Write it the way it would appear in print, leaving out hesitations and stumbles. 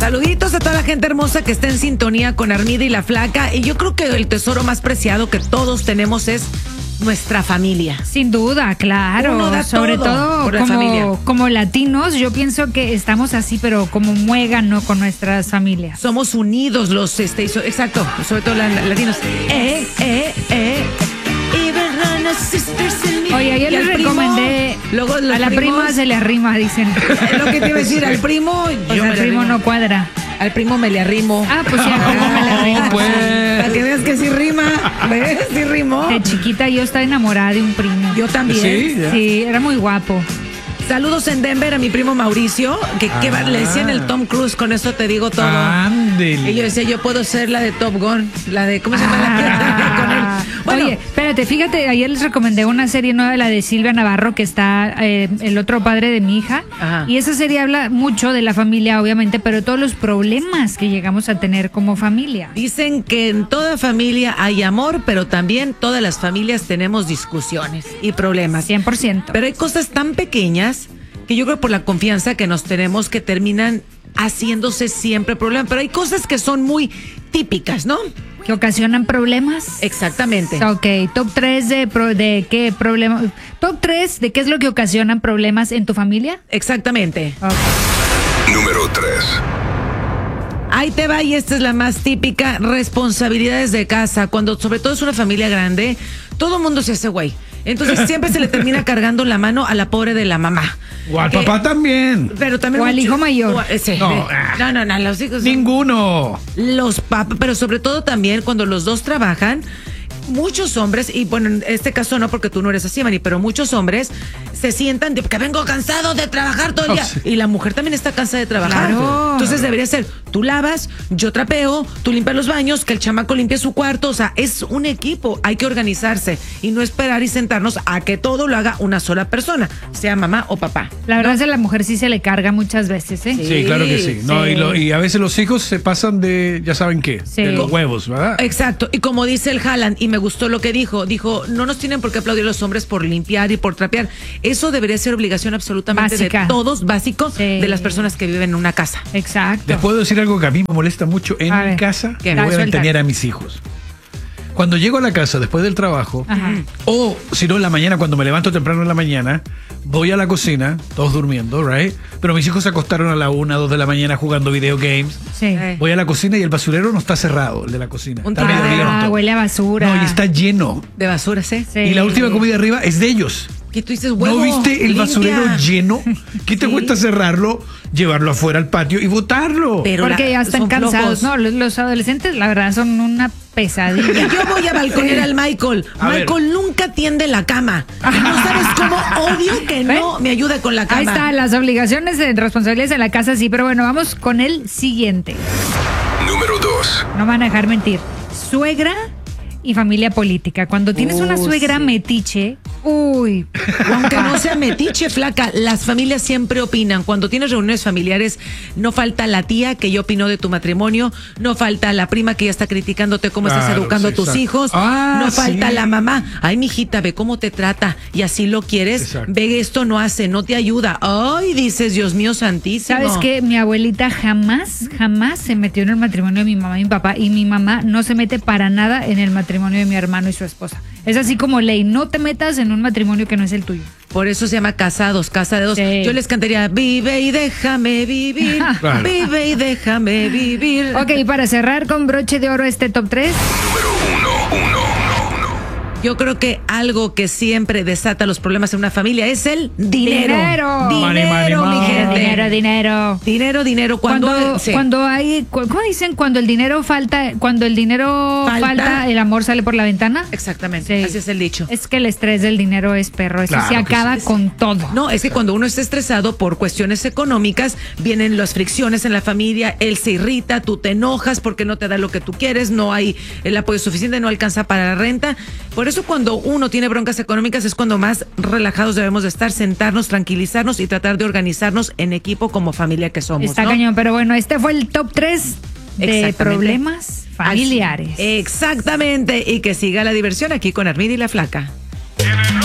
Saluditos a toda la gente hermosa que está en sintonía con Armida y la Flaca. Y yo creo que el tesoro más preciado que todos tenemos es nuestra familia. Sin duda, claro. Uno da sobre todo por la familia. como latinos, yo pienso que estamos así, pero como muégano con nuestras familias. Somos unidos los, exacto, sobre todo latinos. Oye, ayer les recomendé, luego a la prima se le arrima, dicen. Es lo que te iba a decir, al primo, Al primo no cuadra. Al primo me le arrimo. Ah, pues sí, al primo me le arrimo. Para que veas que sí rima. ¿Ves? Sí rimó. De chiquita yo estaba enamorada de un primo. Yo también. Sí, era muy guapo. Saludos en Denver a mi primo Mauricio, que le decían el Tom Cruise, con eso te digo todo. Ándele. Y yo decía, yo puedo ser la de Top Gun, la de, ¿cómo se llama la con él? Bueno, oye, espérate, fíjate, ayer les recomendé una serie nueva, la de Silvia Navarro, que está el otro padre de mi hija. Ajá. Y esa serie habla mucho de la familia, obviamente, pero de todos los problemas que llegamos a tener como familia. dicen que en toda familia hay amor, pero también todas las familias tenemos discusiones y problemas. 100%. Pero hay cosas tan pequeñas que yo creo por la confianza que nos tenemos que terminan haciéndose siempre problemas. Pero hay cosas que son muy típicas, ¿no? ¿Que ocasionan problemas? Exactamente. Ok, top 3 de qué problema. Top 3 de qué es lo que ocasionan problemas en tu familia. Exactamente. Okay. Número 3. Ahí te va, y esta es la más típica, responsabilidades de casa. Cuando sobre todo es una familia grande, todo el mundo se hace güey. Entonces siempre se le termina cargando la mano a la pobre de la mamá. O al papá también. Pero también O al hijo mayor. Sí. No. No, los hijos. Ninguno. Los papás, pero sobre todo también cuando los dos trabajan. Muchos hombres, y bueno, en este caso no porque tú no eres así, Manny, pero muchos hombres se sientan de que vengo cansado de trabajar todo el día. Sí. Y la mujer también está cansada de trabajar. Claro. Entonces debería ser, tú lavas, yo trapeo, tú limpias los baños, que el chamaco limpie su cuarto. O sea, es un equipo, hay que organizarse y no esperar y sentarnos a que todo lo haga una sola persona, sea mamá o papá. La verdad es que a la mujer sí se le carga muchas veces, ¿eh? Sí, claro que sí. No, Sí. y a veces los hijos se pasan de, ya saben qué, Sí. de los huevos, ¿verdad? Exacto, y como dice el Haaland, y me gustó lo que dijo, no nos tienen por qué aplaudir los hombres por limpiar y por trapear. Eso debería ser obligación absolutamente Básica. de todos, básico, Sí. de las personas que viven en una casa. Exacto. Les puedo decir algo que a mí me molesta mucho en A mi ver. casa, ¿Qué? que voy a Suelta. mantener a mis hijos. Cuando llego a la casa después del trabajo, Ajá. o si no en la mañana, cuando me levanto temprano en la mañana, voy a la cocina, todos durmiendo, right? Pero mis hijos se acostaron a la 1, 2 de la mañana jugando video games. Sí. Voy a la cocina y el basurero no está cerrado, el de la cocina. Un Está medio tiradero. abierto. Huele a basura. No, y está lleno. De basura, ¿sí? Sí. Y la última comida arriba es de ellos. Que tú dices, huevo, ¿No viste el limpia. basurero lleno? ¿Qué te Sí. cuesta cerrarlo, llevarlo afuera al patio y botarlo? Pero Porque ya están son cansados. flojos. No, los adolescentes, la verdad, son una pesadilla. Yo voy a balconear al Michael. A ver. Michael nunca tiende la cama. Y no sabes cómo odio que no me ayude con la cama. Ahí está, las obligaciones y responsabilidades en la casa, sí, pero bueno, vamos con el siguiente. Número 2. No van a dejar mentir. Suegra y familia política. Cuando tienes una suegra sí. metiche, uy. Aunque no sea metiche, Flaca, las familias siempre opinan. Cuando tienes reuniones familiares, no falta la tía que ya opinó de tu matrimonio, no falta la prima que ya está criticándote cómo estás Claro, educando sí, a tus exacto. hijos, Ah, no falta sí. la mamá. Ay, mijita, ve cómo te trata y así lo quieres. Exacto. Ve, esto no hace, no te ayuda. Ay, dices, Dios mío santísimo. ¿Sabes qué? Mi abuelita jamás se metió en el matrimonio de mi mamá y mi papá, y mi mamá no se mete para nada en el matrimonio de mi hermano y su esposa. Es así como ley, no te metas en un matrimonio que no es el tuyo. Por eso se llama casados, casa de dos. Sí. Yo les cantaría, vive y déjame vivir, Claro. vive y déjame vivir. Ok, para cerrar con broche de oro este top 3. Número 1. Yo creo que algo que siempre desata los problemas en una familia es el dinero. Dinero. Dinero, Money, mi money, gente. Dinero. Dinero. Sí. Cuando hay, ¿cómo dicen? Cuando el dinero falta, falta, el amor sale por la ventana. Exactamente, Sí. así es el dicho. Es que el estrés del dinero es perro, eso Claro se que acaba sí. con todo. No, es que cuando uno está estresado por cuestiones económicas, vienen las fricciones en la familia, él se irrita, tú te enojas porque no te da lo que tú quieres, no hay el apoyo suficiente, no alcanza para la renta. Por eso cuando uno tiene broncas económicas es cuando más relajados debemos de estar, sentarnos, tranquilizarnos y tratar de organizarnos en equipo como familia que somos. Está ¿no? cañón, pero bueno, este fue el top 3 de Exactamente. problemas familiares. Exactamente, y que siga la diversión aquí con Armida y la Flaca.